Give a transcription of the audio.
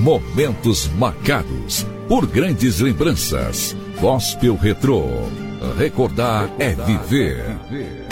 Momentos marcados por grandes lembranças. Gospel Retrô. Recordar é viver.